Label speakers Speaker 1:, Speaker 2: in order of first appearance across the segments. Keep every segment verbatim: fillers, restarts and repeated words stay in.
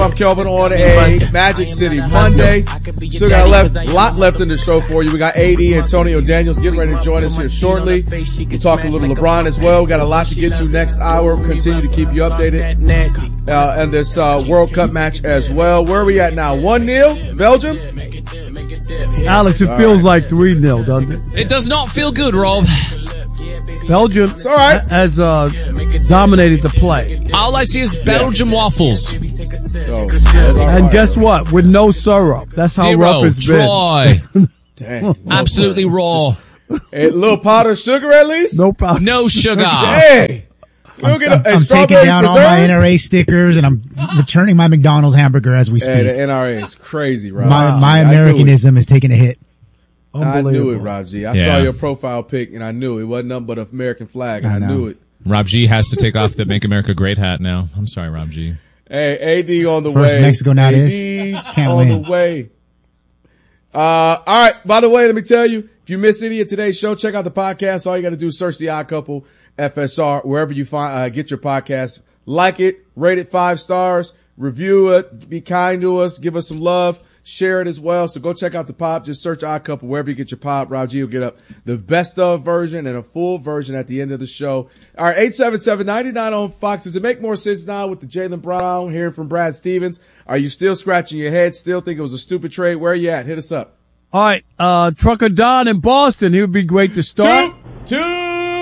Speaker 1: I'm Kelvin on a Magic City Monday. Still got a left, lot left in the show for you. We got A D, Antonio Daniels getting ready to join us here shortly. We'll talk a little LeBron as well. We got a lot to get to next hour. We'll continue to keep you updated. Uh, and this, uh, World Cup match as well. Where are we at now? one nil, Belgium?
Speaker 2: Alex, it
Speaker 1: all
Speaker 2: feels
Speaker 1: right.
Speaker 2: like three nil, doesn't it?
Speaker 3: It does not feel good, Rob.
Speaker 2: Belgium
Speaker 1: it's all right.
Speaker 2: has uh, dominated the play.
Speaker 3: All I see is Belgium waffles.
Speaker 1: Oh,
Speaker 2: And guess what? With no syrup. That's how
Speaker 3: Zero,
Speaker 2: rough it's
Speaker 3: dry.
Speaker 2: been.
Speaker 1: Dang.
Speaker 3: Absolutely raw.
Speaker 1: A little powder sugar at least?
Speaker 2: No problem.
Speaker 3: No sugar.
Speaker 1: Hey! We'll
Speaker 4: I'm,
Speaker 1: get a,
Speaker 4: I'm,
Speaker 1: a
Speaker 4: I'm
Speaker 1: strawberry
Speaker 4: taking down
Speaker 1: preserve?
Speaker 4: all my N R A stickers, and I'm returning my McDonald's hamburger as we speak.
Speaker 1: Hey, the N R A is crazy, Rob.
Speaker 4: my my
Speaker 1: I knew it.
Speaker 4: Americanism is taking a hit.
Speaker 1: I knew it, Rob G. I
Speaker 3: Yeah.
Speaker 1: saw your profile pic, and I knew it wasn't nothing but an American flag.
Speaker 4: I
Speaker 1: I,
Speaker 4: know.
Speaker 1: knew it.
Speaker 3: Rob G has to take off the Make America Great hat now. I'm sorry, Rob G.
Speaker 1: Hey, A D on the
Speaker 4: First
Speaker 1: way.
Speaker 4: Mexico now it is.
Speaker 1: A D's
Speaker 4: Can't
Speaker 1: on
Speaker 4: win.
Speaker 1: the way. Uh, all right. By the way, let me tell you, if you missed any of today's show, check out the podcast. All you got to do is search The Odd Couple F S R wherever you find uh, get your podcast. Like it, rate it five stars, review it, be kind to us, give us some love, share it as well. So go check out the pop. Just search Odd Couple wherever you get your pop. Rob G will get up the best of version and a full version at the end of the show. All right, eight seven seven, nine nine on Fox. Does it make more sense now with the Jaylen Brown hearing from Brad Stevens? Are you still scratching your head? Still think it was a stupid trade? Where are you at? Hit us up.
Speaker 2: All right, uh, Trucker Don in Boston. He would be great to start.
Speaker 1: Two, two.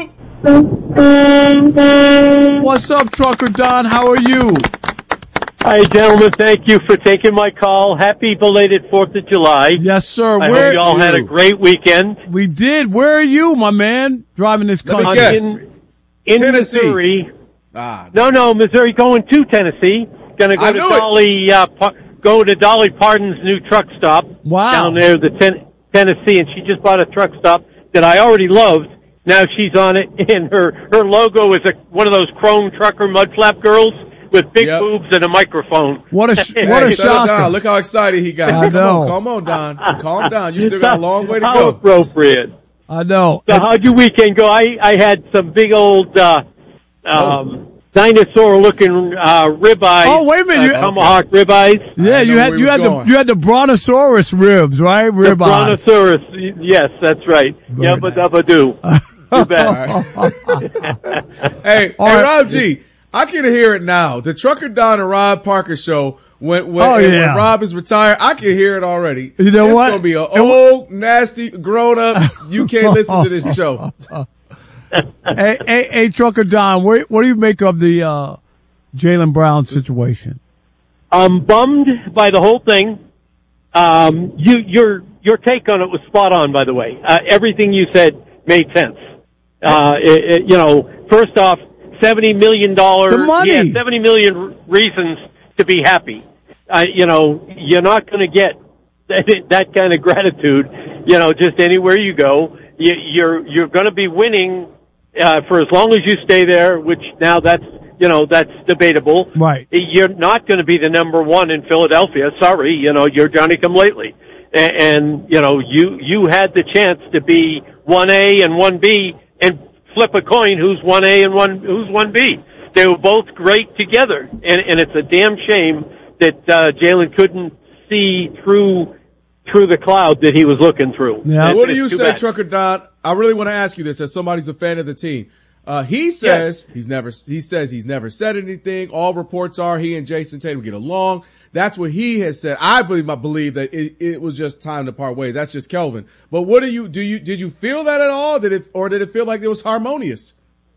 Speaker 2: What's up, Trucker Don? How are you?
Speaker 5: Hi, gentlemen. Thank you for taking my call. Happy belated fourth of July.
Speaker 2: Yes, sir.
Speaker 5: I
Speaker 2: Where
Speaker 5: hope you all had a great weekend.
Speaker 2: we did. Where are you, my man? Driving this
Speaker 1: Let me
Speaker 2: country.
Speaker 1: guess.
Speaker 5: In, in
Speaker 1: Tennessee.
Speaker 5: Missouri.
Speaker 1: Ah,
Speaker 5: No, no, Missouri going to Tennessee. Going to
Speaker 1: I
Speaker 5: go to
Speaker 1: knew it.
Speaker 5: Dolly, uh, Pa- go to Dolly Parton's new truck stop.
Speaker 2: Wow.
Speaker 5: Down there, the ten- Tennessee, and she just bought a truck stop that I already loved. Now she's on it, and her, her logo is a, one of those chrome trucker mud flap girls with big
Speaker 1: Yep.
Speaker 5: boobs and a microphone.
Speaker 2: What a sh-
Speaker 1: Hey,
Speaker 2: what a
Speaker 1: settle down.
Speaker 2: shocker!
Speaker 1: Look how excited he got.
Speaker 2: I
Speaker 1: Come
Speaker 2: know.
Speaker 1: on, come on, Don. Calm down. You still got a long way to
Speaker 5: How
Speaker 1: go.
Speaker 5: appropriate.
Speaker 2: I know.
Speaker 5: So how'd your weekend go? I, I had some big old, uh, um, dinosaur looking, uh, ribeyes.
Speaker 2: Oh, wait a minute,
Speaker 5: Uh,
Speaker 2: you-
Speaker 5: tomahawk ribeyes.
Speaker 2: Yeah,
Speaker 1: I
Speaker 2: you
Speaker 1: know
Speaker 2: had
Speaker 1: where
Speaker 2: you
Speaker 1: he
Speaker 2: had
Speaker 1: was
Speaker 2: the
Speaker 1: going.
Speaker 2: you had the brontosaurus ribs, right?
Speaker 5: The
Speaker 2: Rib eye.
Speaker 5: brontosaurus. Yes, that's right.
Speaker 2: Very
Speaker 5: Yabba
Speaker 2: nice.
Speaker 5: dabba doo. You bet.
Speaker 1: All right. Hey,
Speaker 2: All
Speaker 1: hey,
Speaker 2: right.
Speaker 1: Rob G, I can hear it now. The Trucker Don and Rob Parker show, when, when,
Speaker 2: Oh,
Speaker 1: and
Speaker 2: yeah.
Speaker 1: when Rob is retired, I can hear it already.
Speaker 2: You know
Speaker 1: it's
Speaker 2: what?
Speaker 1: It's going to be an
Speaker 2: And wh-
Speaker 1: old, nasty, grown-up, you can't listen to this show.
Speaker 2: hey, hey, hey, Trucker Don, what, what do you make of the uh, Jaylen Brown situation?
Speaker 5: I'm bummed by the whole thing. Um, you, your, your take on it was spot on, by the way. Uh, everything you said made sense. Uh, it, it, you know, first off, seventy million dollars.
Speaker 2: The money.
Speaker 5: Yeah, seventy million r- reasons to be happy. Uh, you know, you're not going to get that, that kind of gratitude, you know, just anywhere you go. You, you're, you're going to be winning, uh, for as long as you stay there, which now that's, you know, that's debatable.
Speaker 2: Right.
Speaker 5: You're not going to be the number one in Philadelphia. Sorry, you know, you're Johnny come lately. And, and, you know, you, you had the chance to be one A and one B and flip a coin who's one A and one, who's one B. They were both great together. And, and it's a damn shame that, uh, Jaylen couldn't see through, through the cloud that he was looking through.
Speaker 2: Yeah.
Speaker 5: And
Speaker 1: What do
Speaker 5: it's
Speaker 1: you
Speaker 5: too
Speaker 1: say,
Speaker 5: bad.
Speaker 1: Trucker Don? I really want to ask you this as somebody's a fan of the team. Uh, he says he's never, he says he's never said anything. All reports are he and Jason Tatum get along. That's what he has said. I believe, I believe that it, it was just time to part ways. That's just Kelvin. But what do you, do you, did you feel that at all? Did it, or did it feel like it was harmonious?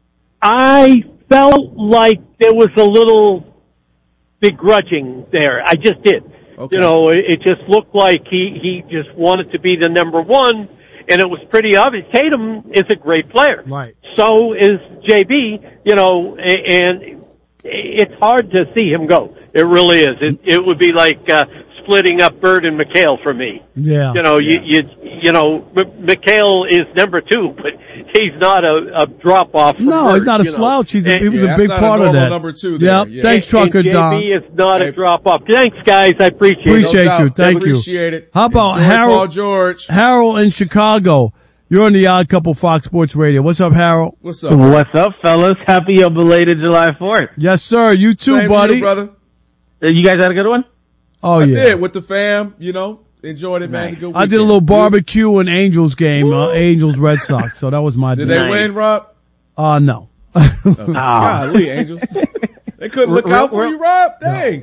Speaker 5: I felt like there was a little begrudging there. I just did.
Speaker 1: Okay.
Speaker 5: You know, it, it just looked like he, he just wanted to be the number one, and it was pretty obvious. Tatum is a great player.
Speaker 2: Right.
Speaker 5: So is J B, you know, a- and it's hard to see him go. It really is. It, it would be like, uh, splitting up Bird and McHale for me.
Speaker 2: Yeah.
Speaker 5: You know,
Speaker 1: Yeah.
Speaker 5: you, you, you know, M- McHale is number two, but he's not a, a drop off. From
Speaker 2: No,
Speaker 5: Bird,
Speaker 2: he's not a
Speaker 5: you know.
Speaker 2: slouch. He's a,
Speaker 5: And-
Speaker 2: he was
Speaker 1: Yeah,
Speaker 2: a big
Speaker 1: that's not a
Speaker 2: part of
Speaker 1: normal
Speaker 2: that.
Speaker 1: number two there.
Speaker 2: Yep.
Speaker 1: Yeah.
Speaker 2: Thanks,
Speaker 5: and
Speaker 2: Trucker
Speaker 5: J B
Speaker 2: Don.
Speaker 5: is not
Speaker 1: Hey.
Speaker 5: a drop off. Thanks, guys. I appreciate it.
Speaker 2: Appreciate
Speaker 1: No
Speaker 2: you.
Speaker 1: doubt.
Speaker 2: Thank you.
Speaker 1: Appreciate it.
Speaker 2: How about
Speaker 1: Enjoy
Speaker 2: Harold-
Speaker 1: Paul George?
Speaker 2: Harold in Chicago. You're on the Odd Couple Fox Sports Radio. What's up, Harold?
Speaker 1: What's up?
Speaker 6: What's up, fellas? Happy belated July fourth.
Speaker 2: Yes, sir. You too,
Speaker 1: Same to
Speaker 2: buddy.
Speaker 1: you, brother.
Speaker 6: You guys had a good one?
Speaker 2: Oh
Speaker 1: I
Speaker 2: yeah,
Speaker 1: did with the fam. You know, enjoyed it, man.
Speaker 6: Nice.
Speaker 1: A good
Speaker 2: I did a
Speaker 1: weekend.
Speaker 2: little barbecue and Angels game, uh, Angels Red Sox. So that was my
Speaker 1: Did
Speaker 2: day.
Speaker 1: they
Speaker 6: Nice.
Speaker 1: win, Rob?
Speaker 2: Uh no.
Speaker 1: Oh, golly, Angels. They couldn't look
Speaker 6: Real-
Speaker 1: out for
Speaker 6: real-
Speaker 1: you, Rob. Dang.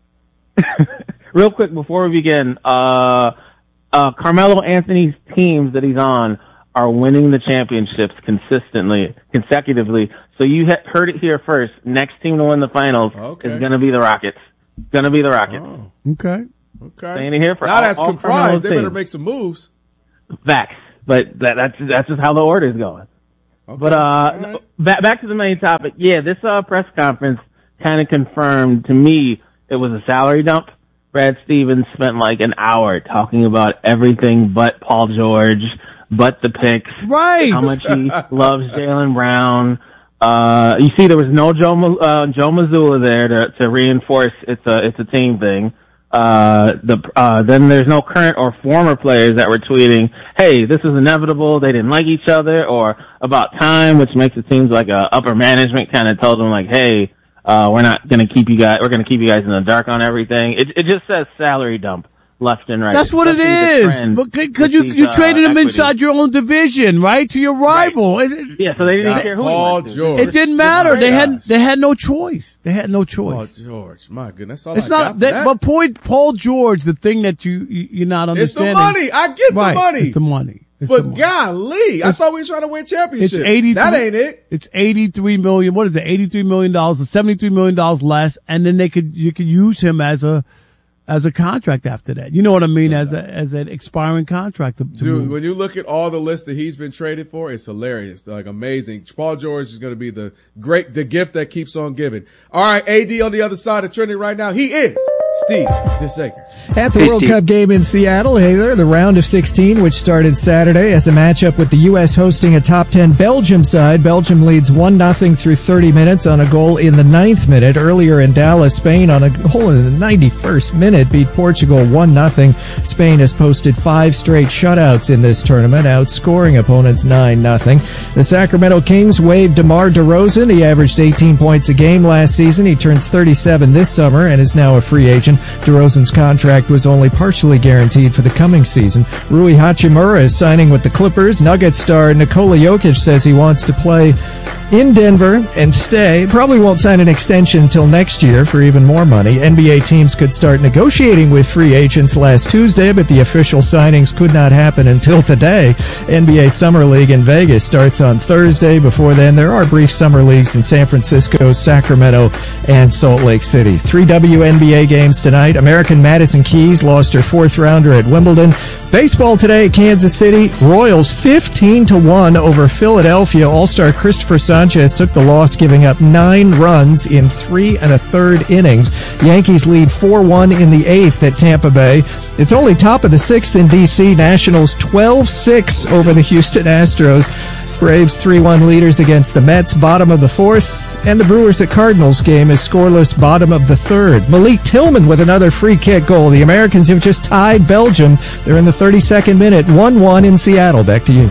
Speaker 6: Real quick before we begin, uh, uh, Carmelo Anthony's teams that he's on are winning the championships consistently, consecutively. So you ha- heard it here first. Next team to win the finals
Speaker 1: Okay.
Speaker 6: is going to be the Rockets. Going to be the Rockets.
Speaker 1: Oh,
Speaker 2: Okay.
Speaker 1: okay.
Speaker 6: Saying it here for
Speaker 1: now
Speaker 6: all,
Speaker 1: that's
Speaker 6: all
Speaker 1: comprised.
Speaker 6: Carmelo's
Speaker 1: They better
Speaker 6: teams.
Speaker 1: make some moves.
Speaker 6: Facts, but that, that's that's just how the order is going.
Speaker 1: Okay.
Speaker 6: But uh,
Speaker 1: All right.
Speaker 6: no, back back to the main topic. Yeah, this uh, press conference kind of confirmed to me it was a salary dump. Brad Stevens spent like an hour talking about everything but Paul George, but the picks,
Speaker 2: Right.
Speaker 6: how much he loves Jaylen Brown. Uh, you see, there was no Joe Ma- uh, Joe Mazzulla there to to reinforce it's a it's a team thing. Uh, the, uh, then there's no current or former players that were tweeting, hey, this is inevitable, they didn't like each other, or about time, which makes it seem like uh, upper management kind of told them like, hey, uh, we're not gonna keep you guys, we're gonna keep you guys in the dark on everything. It, it just says salary dump left and right.
Speaker 2: That's what it
Speaker 6: Especially the
Speaker 2: is.
Speaker 6: trend
Speaker 2: But could
Speaker 6: with
Speaker 2: you
Speaker 6: these,
Speaker 2: you
Speaker 6: uh,
Speaker 2: traded him
Speaker 6: equities.
Speaker 2: inside your own division, right? To your rival. It, it,
Speaker 6: Yeah, so they didn't
Speaker 1: Got
Speaker 6: care who he
Speaker 1: Paul
Speaker 6: went to.
Speaker 1: George.
Speaker 2: it didn't matter. They had
Speaker 1: Gosh.
Speaker 2: they had no choice. They had no
Speaker 1: Oh,
Speaker 2: choice.
Speaker 1: George. My goodness. That's all
Speaker 2: It's
Speaker 1: I got
Speaker 2: not
Speaker 1: for
Speaker 2: that,
Speaker 1: that.
Speaker 2: but point Paul George. The thing that you, you you're not
Speaker 1: It's the
Speaker 2: understanding.
Speaker 1: money. I get
Speaker 2: Right.
Speaker 1: the money.
Speaker 2: It's the money. It's the
Speaker 1: But
Speaker 2: money.
Speaker 1: golly, I thought we were trying to win
Speaker 2: It's
Speaker 1: championships.
Speaker 2: eighty.
Speaker 1: That ain't it.
Speaker 2: It's eighty-three million. What is it? eighty-three million dollars or seventy-three million dollars less, and then they could you could use him as a as a contract after that. You know what I mean? As a as an expiring contract. To, to
Speaker 1: Dude,
Speaker 2: move.
Speaker 1: when you look at all the lists that he's been traded for, it's hilarious. Like amazing. Paul George is going to be the great, the gift that keeps on giving. All right. A D on the other side of Trinity right now. He is Steve Disaker.
Speaker 7: At the
Speaker 8: Hey,
Speaker 7: World
Speaker 8: Steve.
Speaker 7: Cup game in Seattle, hey there, the round of sixteen, which started Saturday as a matchup with the U S hosting a top ten Belgium side. Belgium leads one nothing through thirty minutes on a goal in the ninth minute. Earlier in Dallas, Spain on a goal in the ninety-first minute beat Portugal one nothing. Spain has posted five straight shutouts in this tournament, outscoring opponents nine nothing. The Sacramento Kings waived DeMar DeRozan. He averaged eighteen points a game last season. He turns thirty-seven this summer and is now a free agent. DeRozan's contract was only partially guaranteed for the coming season. Rui Hachimura is signing with the Clippers. Nuggets star Nikola Jokic says he wants to play in Denver and stay. Probably won't sign an extension until next year for even more money. N B A teams could start negotiating with free agents last Tuesday, but the official signings could not happen until today. N B A Summer League in Vegas starts on Thursday. Before then, there are brief summer leagues in San Francisco, Sacramento, and Salt Lake City. Three W N B A games tonight. American Madison Keys lost her fourth rounder at Wimbledon. Baseball today at Kansas City. Royals fifteen to one over Philadelphia. All-star Christopher Sanchez took the loss, giving up nine runs in three and a third innings. Yankees lead four one in the eighth at Tampa Bay. It's only top of the sixth in D C. Nationals twelve six over the Houston Astros. Braves three one leaders against the Mets, bottom of the fourth. And the Brewers at Cardinals game is scoreless, bottom of the third. Malik Tillman with another free kick goal. The Americans have just tied Belgium. They're in the thirty-second minute, one one in Seattle. Back to you.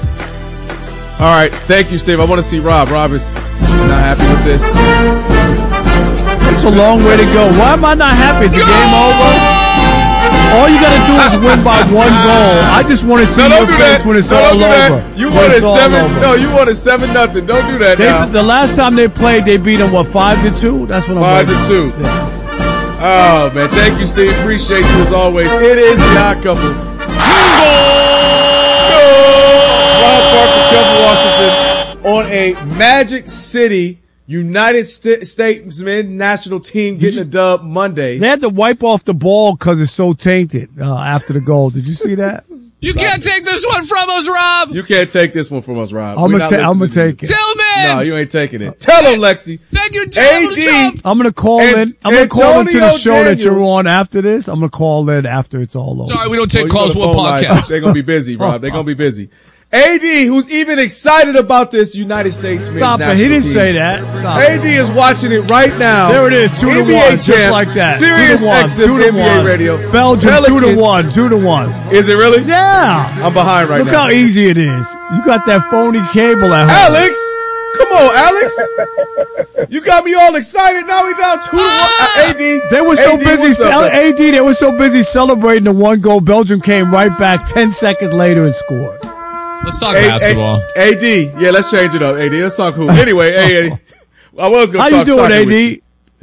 Speaker 1: All right. Thank you, Steve. I want to see Rob. Rob is not happy with this.
Speaker 2: It's a long way to go. Why am I not happy? The game over? All you got to do is win by one goal. I just want to see
Speaker 1: No,
Speaker 2: your
Speaker 1: don't do
Speaker 2: face
Speaker 1: that.
Speaker 2: when it's
Speaker 1: No,
Speaker 2: all
Speaker 1: don't do
Speaker 2: over.
Speaker 1: that. You
Speaker 2: When
Speaker 1: wanted
Speaker 2: it's all
Speaker 1: seven.
Speaker 2: over.
Speaker 1: No, you wanted seven nothing. Don't do that
Speaker 2: They,
Speaker 1: now.
Speaker 2: the last time they played, they beat them, what, five to two? That's what I'm
Speaker 1: Five to
Speaker 2: waiting
Speaker 1: two.
Speaker 2: for. Yeah.
Speaker 1: Oh, man. Thank you, Steve. Appreciate you as always. It is the Odd Couple. Rob Parker, Kelvin Washington on a Magic City United St- Statesmen national team getting a dub Monday.
Speaker 2: They had to wipe off the ball because it's so tainted uh, after the goal. Did you see that?
Speaker 3: You can't take this one from us, Rob.
Speaker 1: You can't take this one from us, Rob.
Speaker 2: I'm
Speaker 1: We're
Speaker 2: gonna
Speaker 1: not
Speaker 2: ta- I'm
Speaker 1: listening
Speaker 2: gonna
Speaker 1: to
Speaker 2: take
Speaker 1: you.
Speaker 2: it.
Speaker 3: Tillman.
Speaker 1: No, you ain't taking it. Tell him, Lexi.
Speaker 3: Thank you,
Speaker 1: A
Speaker 3: Tillman.
Speaker 1: D.
Speaker 2: I'm gonna call
Speaker 1: And-
Speaker 2: in. I'm gonna call into the
Speaker 1: Antonio
Speaker 2: show that you're
Speaker 1: Daniels.
Speaker 2: on after this. I'm gonna call in after it's all over.
Speaker 3: Sorry, we don't
Speaker 1: Oh,
Speaker 3: take
Speaker 1: you
Speaker 3: calls.
Speaker 1: on the
Speaker 3: One
Speaker 1: phone lines.
Speaker 3: podcast.
Speaker 1: They're gonna be busy, Rob. They're gonna be busy. A D, who's even excited about this United States men's
Speaker 2: Stop it.
Speaker 1: national
Speaker 2: He didn't
Speaker 1: team.
Speaker 2: say that. Stop
Speaker 1: A
Speaker 2: it.
Speaker 1: D is watching it right now.
Speaker 2: There it is, two to
Speaker 1: N B A
Speaker 2: one,
Speaker 1: champ,
Speaker 2: just like that.
Speaker 1: Sirius
Speaker 2: two to one,
Speaker 1: X
Speaker 2: two
Speaker 1: M
Speaker 2: to
Speaker 1: N B A
Speaker 2: one.
Speaker 1: radio.
Speaker 2: Belgium two to
Speaker 1: Pelicans.
Speaker 2: one, two to one.
Speaker 1: Is it really?
Speaker 2: Yeah.
Speaker 1: I'm behind right
Speaker 2: Look
Speaker 1: now.
Speaker 2: how easy it is. You got that phony cable at home.
Speaker 1: Alex, Come on, Alex. You got me all excited. Now we down two to one. Uh, A D.
Speaker 2: They were so
Speaker 1: A D,
Speaker 2: busy.
Speaker 1: what's up, man?
Speaker 2: A D. They were so busy celebrating the one goal. Belgium came right back ten seconds later and scored.
Speaker 3: Let's talk
Speaker 1: A-
Speaker 3: basketball.
Speaker 1: A- AD. Yeah, let's change it up. A D. Let's talk hoop. Anyway, A D. I was going
Speaker 2: How
Speaker 1: to
Speaker 2: you
Speaker 1: talk
Speaker 2: doing,
Speaker 1: soccer
Speaker 2: A
Speaker 1: with
Speaker 2: D?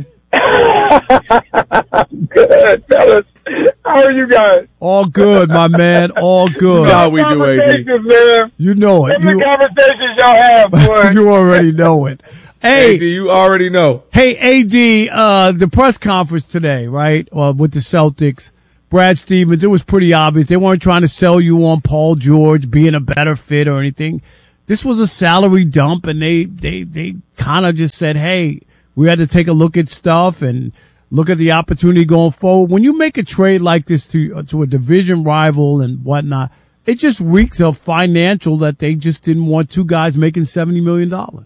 Speaker 8: Good, fellas. How are you guys?
Speaker 2: All good, my man. All
Speaker 1: you.
Speaker 2: good.
Speaker 1: You know how we do, A D.
Speaker 8: Conversations, man.
Speaker 2: You know it.
Speaker 8: Them the
Speaker 2: You,
Speaker 8: conversations y'all have, boy.
Speaker 2: you already know it. Hey,
Speaker 1: A D, you already know.
Speaker 2: hey, A D. Uh, the press conference today, right? Uh, with the Celtics, Brad Stevens. It was pretty obvious they weren't trying to sell you on Paul George being a better fit or anything. This was a salary dump, and they they they kind of just said, "Hey, we had to take a look at stuff and look at the opportunity going forward." When you make a trade like this to uh, to a division rival and whatnot, it just reeks of financial that they just didn't want two guys making seventy million dollars.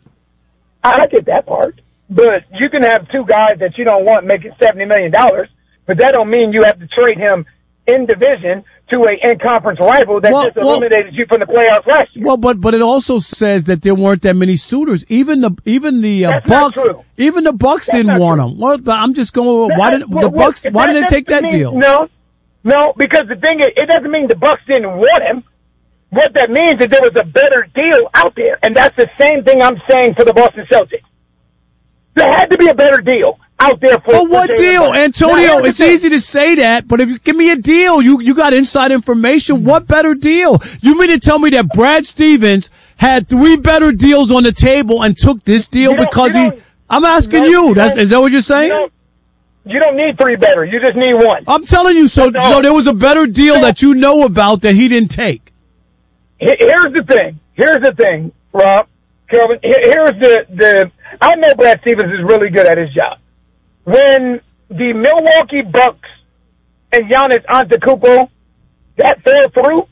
Speaker 8: I get that part. But you can have two guys that you don't want making seventy million dollars, but that don't mean you have to trade him in division to a in-conference rival that
Speaker 2: Well,
Speaker 8: just
Speaker 2: well-
Speaker 8: eliminated you from the playoffs last year.
Speaker 2: Well, but but it also says that there weren't that many suitors. Even the even the uh,
Speaker 8: That's not
Speaker 2: Bucks,
Speaker 8: true.
Speaker 2: even the Bucks
Speaker 8: That's
Speaker 2: didn't
Speaker 8: not
Speaker 2: want
Speaker 8: true.
Speaker 2: him. Well, I'm just going. Why didn't
Speaker 8: Well,
Speaker 2: the
Speaker 8: well,
Speaker 2: Bucks? Why didn't they take that
Speaker 8: doesn't mean-
Speaker 2: deal?
Speaker 8: No, no, because the thing is, it doesn't mean the Bucks didn't want him. What that means is there was a better deal out there, and that's the same thing I'm saying for the Boston Celtics. There had to be a better deal out there for.
Speaker 2: Well, what
Speaker 8: for Jaylen
Speaker 2: deal,
Speaker 8: Brown.
Speaker 2: Antonio?
Speaker 8: Now, here's
Speaker 2: It's
Speaker 8: the thing.
Speaker 2: easy to say that, but if you give me a deal, you you got inside information. What better deal? You mean to tell me that Brad Stevens had three better deals on the table and took this deal
Speaker 8: You don't-
Speaker 2: because
Speaker 8: you
Speaker 2: he?
Speaker 8: don't-
Speaker 2: I'm asking
Speaker 8: No,
Speaker 2: you.
Speaker 8: you
Speaker 2: That's,
Speaker 8: don't-
Speaker 2: is that what you're
Speaker 8: You
Speaker 2: saying?
Speaker 8: don't, you don't need three better. You just need one.
Speaker 2: I'm telling you. So,
Speaker 8: That's all.
Speaker 2: so there was a better deal
Speaker 8: So-
Speaker 2: that you know about that he didn't take.
Speaker 8: Here- Here's the thing. Here's the thing, Rob, Kelvin. Here- Here's the the. I know Brad Stevens is really good at his job. When the Milwaukee Bucks and Giannis Antetokounmpo that fell through,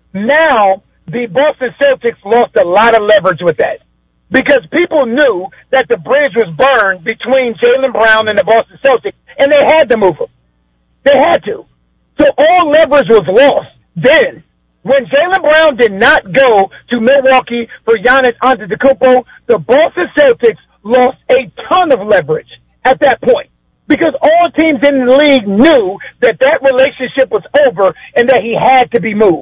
Speaker 8: now the Boston Celtics lost a lot of leverage with that because people knew that the bridge was burned between Jaylen Brown and the Boston Celtics, and they had to move him. They had to. So all leverage was lost then. When Jaylen Brown did not go to Milwaukee for Giannis Antetokounmpo, the Boston Celtics lost a ton of leverage at that point because all teams in the league knew that that relationship was over and that he had to be moved.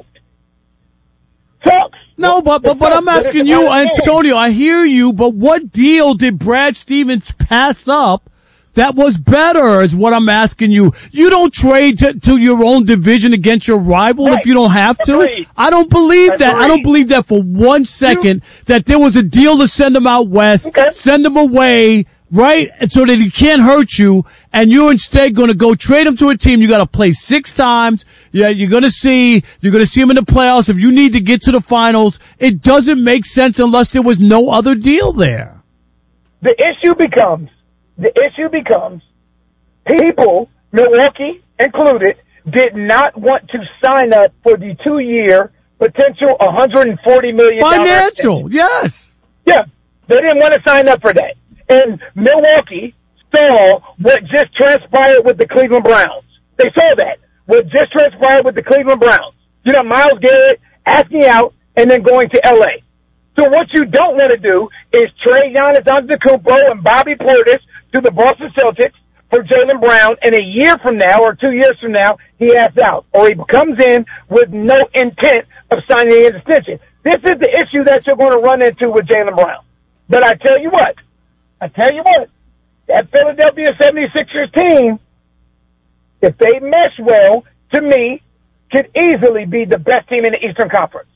Speaker 8: Sucks.
Speaker 2: No, but but, but I'm asking you, Antonio, I hear you, but what deal did Brad Stevens pass up that was better is what I'm asking you. You don't trade to, to your own division against your rival
Speaker 8: Right.
Speaker 2: if you don't have to.
Speaker 8: Agreed.
Speaker 2: I don't believe that. I don't
Speaker 8: Agreed.
Speaker 2: believe that for one second that there was a deal to send him out west,
Speaker 8: Okay.
Speaker 2: send him away, right? And so that he can't hurt you, and you're instead going to go trade him to a team you got to play six times. Yeah, you're going to see, you're going to see him in the playoffs. If you need to get to the finals, it doesn't make sense unless there was no other deal there.
Speaker 8: The issue becomes, the issue becomes, people, Milwaukee included, did not want to sign up for the two-year potential one hundred forty million dollars
Speaker 2: Financial, yes.
Speaker 8: Yeah, they didn't want to sign up for that. And Milwaukee saw what just transpired with the Cleveland Browns. They saw that. What just transpired with the Cleveland Browns. You know, Myles Garrett asking out and then going to L A. So what you don't want to do is trade Giannis Antetokounmpo and Bobby Portis to the Boston Celtics for Jaylen Brown, and a year from now or two years from now, he asks out. Or he comes in with no intent of signing an extension. This is the issue that you're going to run into with Jaylen Brown. But I tell you what, I tell you what, that Philadelphia seventy-sixers team, if they mesh well, to me, could easily be the best team in the Eastern Conference.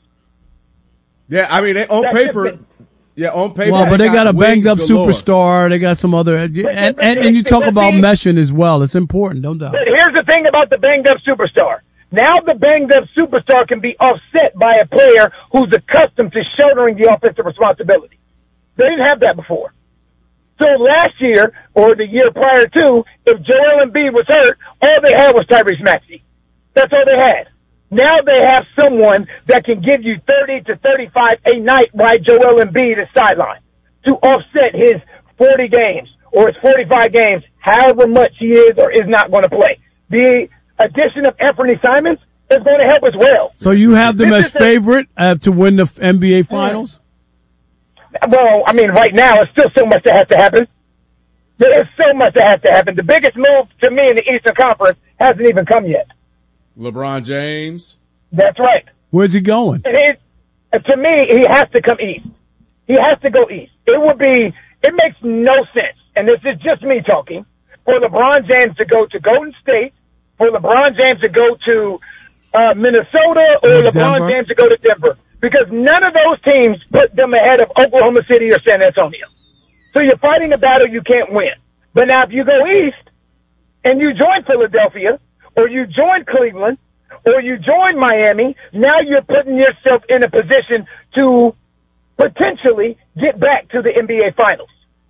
Speaker 1: Yeah, I mean, they, on
Speaker 8: That's
Speaker 1: paper,
Speaker 8: it.
Speaker 1: yeah, on paper.
Speaker 2: Well, but they got a banged up
Speaker 1: wings galore.
Speaker 2: superstar. They got some other, and, and, and you talk about meshing as well. It's important, don't doubt.
Speaker 8: But here's the thing about the banged up superstar. Now the banged up superstar can be offset by a player who's accustomed to shouldering the offensive responsibility. They didn't have that before. So last year, or the year prior to, if Joel Embiid was hurt, all they had was Tyrese Maxey. That's all they had. Now they have someone that can give you thirty to thirty-five a night while Joel Embiid is sidelined to offset his forty games or his forty-five games, however much he is or is not going to play. The addition of Anthony Simons is going to help as well.
Speaker 2: So you have them
Speaker 8: This
Speaker 2: as
Speaker 8: is a-
Speaker 2: favorite uh, to win the N B A Finals?
Speaker 8: well, I mean, right now, it's still so much that has to happen. There is so much that has to happen. The biggest move to me in the Eastern Conference hasn't even come yet.
Speaker 1: LeBron James.
Speaker 8: That's right.
Speaker 2: Where's he going?
Speaker 8: And he, to me, he has to come east. He has to go east. It would be, it makes no sense, and this is just me talking, for LeBron James to go to Golden State, for LeBron James to go to uh, Minnesota, or
Speaker 2: Denver.
Speaker 8: LeBron James to go to Denver. Because none of those teams put them ahead of Oklahoma City or San Antonio. So you're fighting a battle you can't win. But now if you go east and you join Philadelphia or you join Cleveland or you join Miami, now you're putting yourself in a position to potentially get back to the N B A Finals.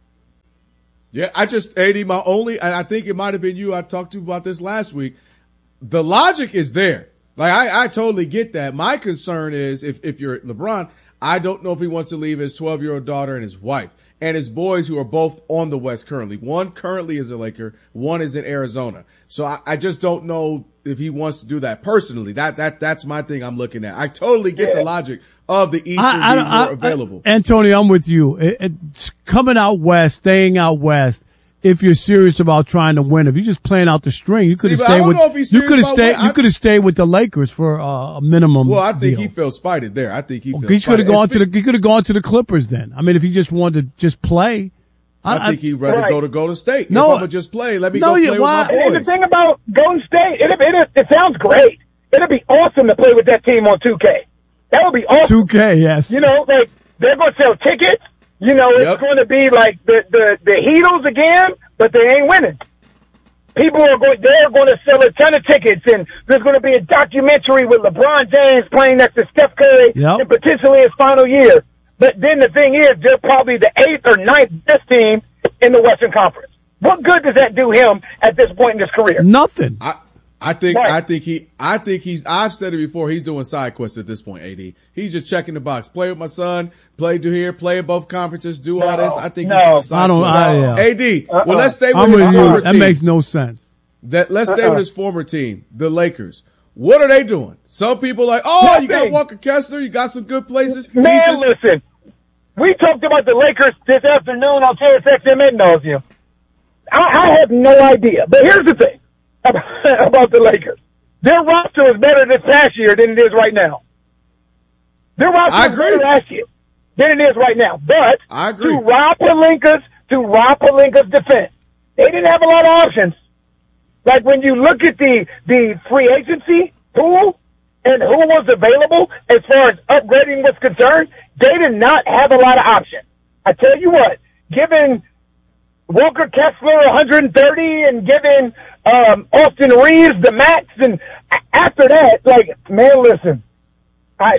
Speaker 1: Yeah, I just, A D, my only, and I think it might have been you I talked to about this last week. The logic is there. Like, I, I totally get that. My concern is if, if you're LeBron, I don't know if he wants to leave his twelve-year-old daughter and his wife and his boys who are both on the West currently. One currently is a Laker. One is in Arizona. So I, I just don't know if he wants to do that personally. That, that, that's my thing I'm looking at. I totally get
Speaker 8: Yeah.
Speaker 1: the logic of the Eastern
Speaker 2: I,
Speaker 1: being
Speaker 2: I,
Speaker 1: more
Speaker 2: I,
Speaker 1: available.
Speaker 2: I, Antonio, I'm with you. It, it's coming out west, staying out west. If you're serious about trying to win, if you're just playing out the string, you could have
Speaker 1: See, but I
Speaker 2: stayed
Speaker 1: don't
Speaker 2: with
Speaker 1: know if he's
Speaker 2: you
Speaker 1: serious
Speaker 2: could have
Speaker 1: about
Speaker 2: stayed
Speaker 1: winning. I-
Speaker 2: you could have stayed with the Lakers for uh, a minimum.
Speaker 1: Well, I think
Speaker 2: deal.
Speaker 1: he feels spited there. I think he feels
Speaker 2: He could
Speaker 1: spited.
Speaker 2: have gone
Speaker 1: And
Speaker 2: to the he could have gone to the Clippers then. I mean, if he just wanted to just play,
Speaker 1: I, think he'd rather
Speaker 8: Right.
Speaker 1: go to Golden State.
Speaker 2: No.
Speaker 1: if I'm gonna just play, let me
Speaker 2: No,
Speaker 1: go
Speaker 2: you-
Speaker 1: play
Speaker 2: why-
Speaker 1: with my
Speaker 8: And
Speaker 1: boys.
Speaker 8: the thing about Golden State, it, it, it sounds great. It'd be awesome to play with that team on two K. That would be awesome.
Speaker 2: two K, yes.
Speaker 8: You know, like, they're going to sell tickets. You know, it's
Speaker 1: Yep.
Speaker 8: going to be like the, the, the Heatles again, but they ain't winning. People are going, they're going to sell a ton of tickets, and there's going to be a documentary with LeBron James playing next to Steph Curry
Speaker 2: Yep.
Speaker 8: in potentially his final year. But then the thing is, they're probably the eighth or ninth best team in the Western Conference. What good does that do him at this point in his career?
Speaker 2: Nothing.
Speaker 1: I, I think,
Speaker 8: Right.
Speaker 1: I think he, I think he's, I've said it before, he's doing side quests at this point, A D. He's just checking the box. Play with my son, play to here, play in both conferences, do all
Speaker 8: No,
Speaker 1: this. I think
Speaker 8: no.
Speaker 1: he's doing side
Speaker 2: I don't-
Speaker 1: quests.
Speaker 2: I- yeah.
Speaker 1: A D,
Speaker 8: Uh-uh.
Speaker 1: well, let's stay with
Speaker 2: I'm
Speaker 1: his
Speaker 2: with
Speaker 1: former
Speaker 2: you. That
Speaker 1: team.
Speaker 2: makes no sense.
Speaker 1: That, let's stay
Speaker 8: Uh-uh.
Speaker 1: with his former team, the Lakers. What are they doing? Some people like, oh, you got
Speaker 8: Nothing.
Speaker 1: Walker Kessler, you got some good places.
Speaker 8: Man,
Speaker 1: He's just-
Speaker 8: listen. We talked about the Lakers this afternoon on Sirius X M ad nauseum. I, I have no idea. But here's the thing about, about the Lakers. Their roster is better this past year than it is right now. Their roster
Speaker 1: I
Speaker 8: was better
Speaker 1: agree.
Speaker 8: last year than it is right now. But
Speaker 1: I agree.
Speaker 8: to Rob Pelinka's, to Rob Pelinka's defense, they didn't have a lot of options. Like when you look at the, the free agency pool and who was available as far as upgrading was concerned, they did not have a lot of options. I tell you what, giving Walker Kessler one hundred thirty and giving um, Austin Reeves the max, and a- after that, like, man, listen, I,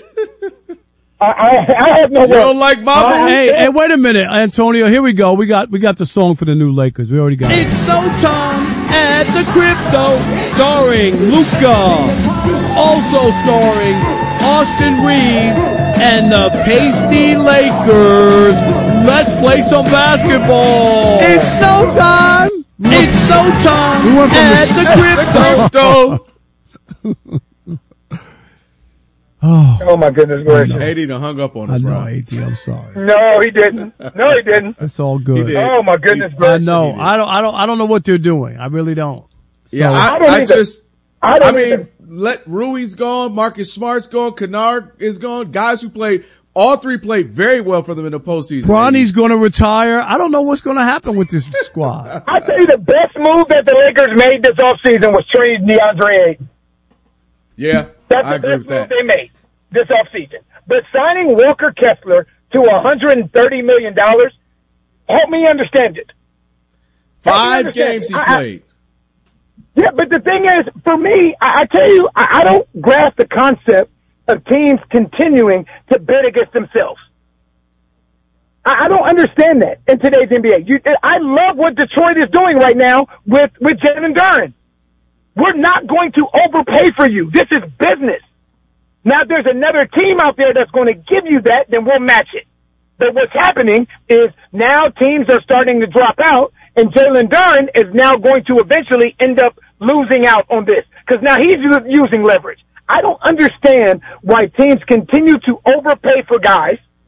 Speaker 8: I, I, I have no
Speaker 1: You don't
Speaker 8: words.
Speaker 1: like my
Speaker 2: Uh,
Speaker 1: move?
Speaker 2: hey, hey, wait a minute, Antonio. Here we go. We got we got the song for the new Lakers. We already got it.
Speaker 9: It's no time at the crypto, starring Luca. Also starring Austin Reeves and the Pasty Lakers. Let's play some basketball.
Speaker 2: It's no time.
Speaker 9: It's no time
Speaker 2: We went from
Speaker 9: at
Speaker 2: the-
Speaker 9: the crypto.
Speaker 8: Oh my goodness gracious.
Speaker 1: A D done hung up on
Speaker 2: I
Speaker 1: us,
Speaker 2: know,
Speaker 1: bro.
Speaker 2: A T. I'm sorry.
Speaker 8: No, he didn't. No, he didn't.
Speaker 2: It's all good.
Speaker 1: He did.
Speaker 8: Oh my goodness
Speaker 2: I
Speaker 8: gracious.
Speaker 2: know. I don't. I don't. I don't know what they're doing. I really don't.
Speaker 1: Yeah,
Speaker 2: So-
Speaker 1: I,
Speaker 8: I don't
Speaker 1: I
Speaker 8: either.
Speaker 1: just,
Speaker 8: I
Speaker 1: I,
Speaker 8: don't
Speaker 1: mean,
Speaker 8: either.
Speaker 1: let Rui's gone, Marcus Smart's gone, Kennard is gone. Guys who played, all three played very well for them in the postseason.
Speaker 2: Bronny's going to retire. I don't know what's going to happen with this squad.
Speaker 8: I tell you, the best move that the Lakers made this offseason was trading DeAndre Ayton.
Speaker 1: Yeah,
Speaker 8: That's
Speaker 1: I
Speaker 8: the
Speaker 1: agree
Speaker 8: best
Speaker 1: with that.
Speaker 8: move they made this offseason. But signing Walker Kessler to one hundred thirty million dollars, help me understand it. Help me
Speaker 1: Five
Speaker 8: understand
Speaker 1: games
Speaker 8: it.
Speaker 1: he
Speaker 8: I- I-
Speaker 1: played.
Speaker 8: Yeah, but the thing is, for me, I, I tell you, I, I don't grasp the concept of teams continuing to bet against themselves. I, I don't understand that in today's N B A. You, I love what Detroit is doing right now with, with Jalen Duren. We're not going to overpay for you. This is business. Now, if there's another team out there that's going to give you that, then we'll match it. But what's happening is now teams are starting to drop out, and Jalen Duren is now going to eventually end up losing out on this because now he's u- using leverage. I don't understand why teams continue to overpay for guys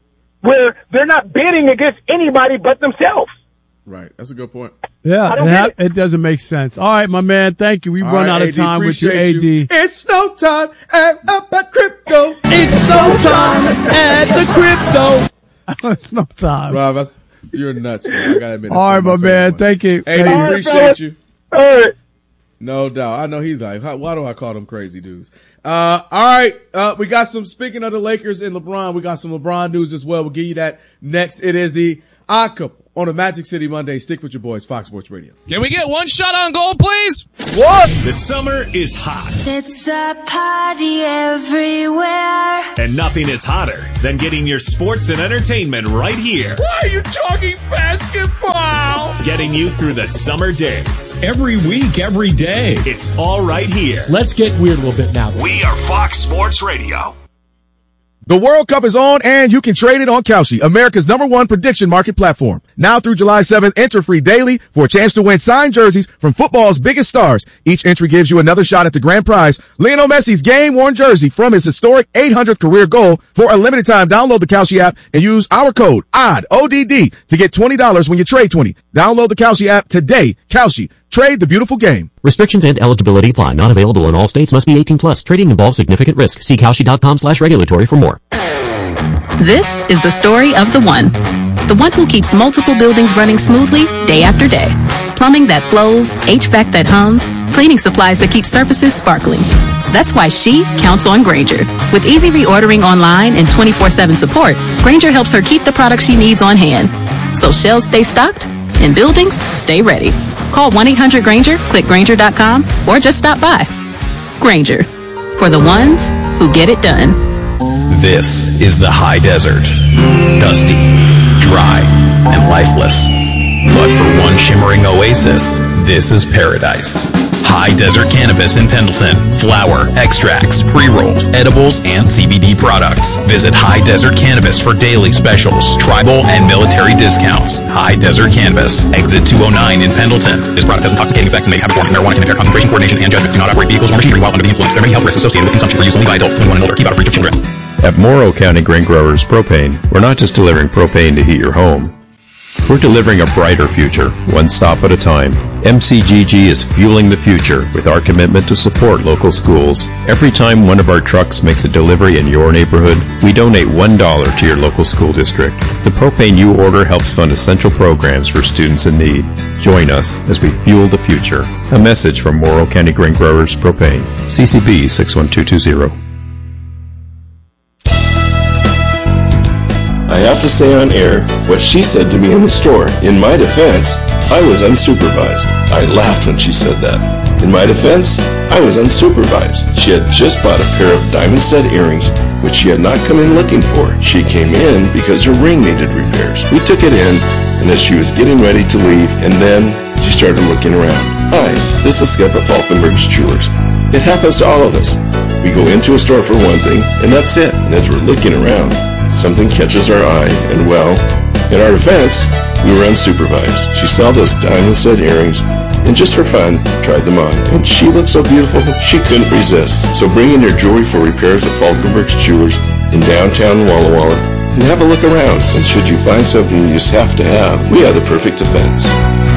Speaker 8: where they're not bidding against anybody but themselves.
Speaker 1: Right. That's a good point.
Speaker 2: Yeah,
Speaker 8: I don't
Speaker 2: it, ha-
Speaker 8: get
Speaker 2: it doesn't make sense. All right, my man. Thank you. We
Speaker 1: All
Speaker 2: run
Speaker 1: right,
Speaker 2: out of
Speaker 1: A D,
Speaker 2: time with you, A
Speaker 1: appreciate
Speaker 2: D.
Speaker 1: It's no time at, up at crypto.
Speaker 9: It's no time at the crypto.
Speaker 2: It's no time.
Speaker 1: Rob, that's, you're nuts, man. I gotta admit.
Speaker 2: All right, my man. Thank you.
Speaker 1: A D,
Speaker 2: Thank you.
Speaker 1: appreciate you.
Speaker 8: All right.
Speaker 1: No doubt. I know he's like, how, why do I call them crazy dudes? Uh, all right. Uh, we got some, speaking of the Lakers and LeBron, we got some LeBron news as well. We'll give you that next. It is the Odd Couple on a Magic City Monday. Stick with your boys, Fox Sports Radio.
Speaker 3: Can we get one shot on goal, please?
Speaker 1: What?
Speaker 10: The summer is hot.
Speaker 11: It's a party everywhere.
Speaker 10: And nothing is hotter than getting your sports and entertainment right here.
Speaker 9: Why are you talking basketball?
Speaker 10: Getting you through the summer days.
Speaker 12: Every week, every day.
Speaker 10: It's all right here.
Speaker 9: Let's get weird a little bit now.
Speaker 10: We are Fox Sports Radio.
Speaker 1: The World Cup is on and you can trade it on Kalshi, America's number one prediction market platform. Now through July seventh, enter free daily for a chance to win signed jerseys from football's biggest stars. Each entry gives you another shot at the grand prize, Lionel Messi's game-worn jersey from his historic eight hundredth career goal. For a limited time, download the Kalshi app and use our code O D D, O D D, to get twenty dollars when you trade twenty. Download the Kalshi app today. Kalshi. Trade the beautiful game.
Speaker 13: Restrictions and eligibility apply. Not available in all states. Must be eighteen plus. Trading involves significant risk. See Kalshi.com slash regulatory for more.
Speaker 14: This is the story of the one. The one who keeps multiple buildings running smoothly day after day. Plumbing that flows, H V A C that hums, cleaning supplies that keep surfaces sparkling. That's why she counts on Grainger. With easy reordering online and twenty-four seven support, Grainger helps her keep the products she needs on hand. So shelves stay stocked and buildings stay ready. Call one eight hundred Grainger, click Grainger dot com, or just stop by. Grainger, for the ones who get it done.
Speaker 15: This is the high desert. Dusty, dry, and lifeless. But for one shimmering oasis, this is paradise. High Desert Cannabis in Pendleton. Flower, extracts, pre-rolls, edibles, and C B D products. Visit High Desert Cannabis for daily specials, tribal, and military discounts. High Desert Cannabis, exit two oh nine in Pendleton. This product has intoxicating effects and may have a form of marijuana can impair concentration, coordination, and judgment. Do not operate vehicles or machinery while under the influence. There are many health risks associated with consumption for use only by adults twenty-one and older. Keep out of reach of children.
Speaker 16: At Morrow County Grain Growers Propane, we're not just delivering propane to heat your home. We're delivering a brighter future, one stop at a time. M C G G is fueling the future with our commitment to support local schools. Every time one of our trucks makes a delivery in your neighborhood, we donate one dollar to your local school district. The propane you order helps fund essential programs for students in need. Join us as we fuel the future. A message from Morrow County Grain Growers Propane. C C B six one two two zero.
Speaker 17: I have to say on air what she said to me in the store. In my defense, I was unsupervised. I laughed when she said that. In my defense, I was unsupervised. She had just bought a pair of diamond stud earrings, which she had not come in looking for. She came in because her ring needed repairs. We took it in, and as she was getting ready to leave, and then she started looking around. Hi, this is Skip at Falkenberg's Jewelers. It happens to all of us. We go into a store for one thing, and that's it. And as we're looking around, something catches our eye, and well, in our defense, we were unsupervised. She saw those diamond stud earrings, and just for fun, tried them on. And she looked so beautiful, she couldn't resist. So bring in your jewelry for repairs at Falkenberg's Jewelers in downtown Walla Walla, and have a look around. And should you find something you just have to have, we have the perfect defense.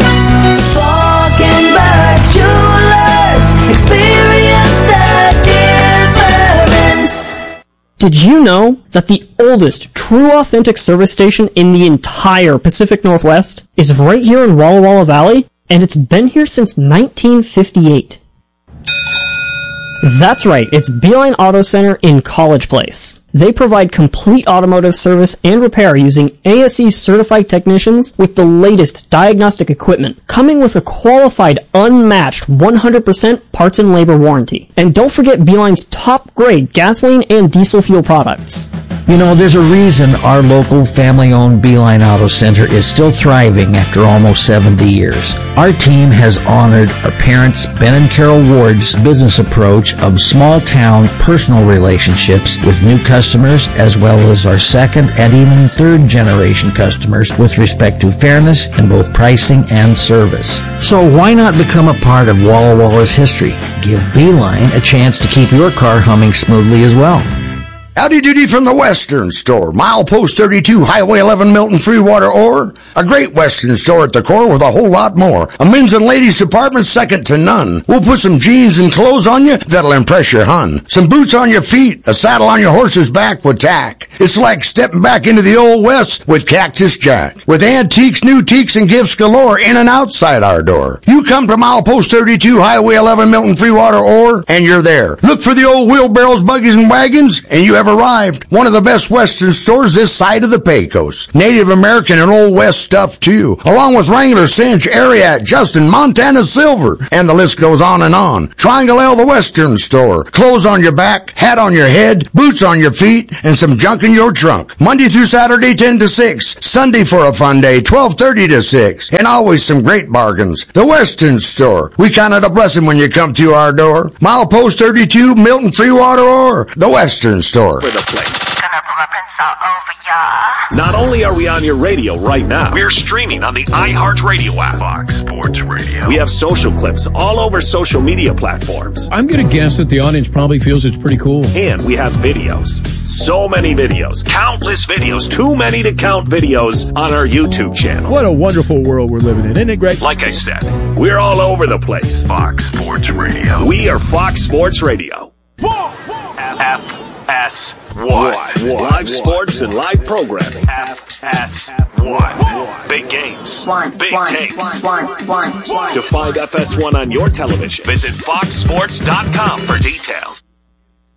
Speaker 11: Falkenberg's Jewelers, experience the difference.
Speaker 18: Did you know that the oldest true authentic service station in the entire Pacific Northwest is right here in Walla Walla Valley? And it's been here since nineteen fifty-eight. That's right, it's Beeline Auto Center in College Place. They provide complete automotive service and repair using A S E certified technicians with the latest diagnostic equipment, coming with a qualified, unmatched one hundred percent parts and labor warranty. And don't forget Beeline's top grade gasoline and diesel fuel products.
Speaker 19: You know, there's a reason our local family-owned Beeline Auto Center is still thriving after almost seventy years. Our team has honored our parents, Ben and Carol Ward's business approach of small-town personal relationships with new customers, as well as our second and even third-generation customers with respect to fairness in both pricing and service. So why not become a part of Walla Walla's history? Give Beeline a chance to keep your car humming smoothly as well.
Speaker 20: Howdy doody from the Western Store. Milepost thirty-two, Highway eleven, Milton, Freewater, or a great Western store at the core with a whole lot more. A men's and ladies department second to none. We'll put some jeans and clothes on you that'll impress your hun. Some boots on your feet, a saddle on your horse's back with tack. It's like stepping back into the old West with Cactus Jack. With antiques, new teaks, and gifts galore in and outside our door. You come to Milepost thirty-two, Highway eleven, Milton, Freewater, or, and you're there. Look for the old wheelbarrows, buggies, and wagons, and you have arrived. One of the best Western stores this side of the Pecos. Native American and Old West stuff, too. Along with Wrangler, Cinch, Ariat, Justin, Montana Silver, and the list goes on and on. Triangle L, the Western Store. Clothes on your back, hat on your head, boots on your feet, and some junk in your trunk. Monday through Saturday, ten to six. Sunday for a fun day, twelve thirty to six. And always some great bargains. The Western Store. We count it a blessing when you come to our door. Milepost thirty-two, Milton, Freewater, or the Western Store.
Speaker 10: For the place. Not only are we on your radio right now, we're streaming on the iHeartRadio app. Fox Sports Radio. We have social clips all over social media platforms.
Speaker 12: I'm going to guess that the audience probably feels it's pretty cool.
Speaker 10: And we have videos. So many videos. Countless videos. Too many to count videos on our YouTube channel.
Speaker 12: What a wonderful world we're living in. Isn't it great?
Speaker 10: Like I said, we're all over the place. Fox Sports Radio. We are Fox Sports Radio. F S one. Live sports and live programming. F S one. Big games. Big takes. To find F S one on your television, visit fox sports dot com for details.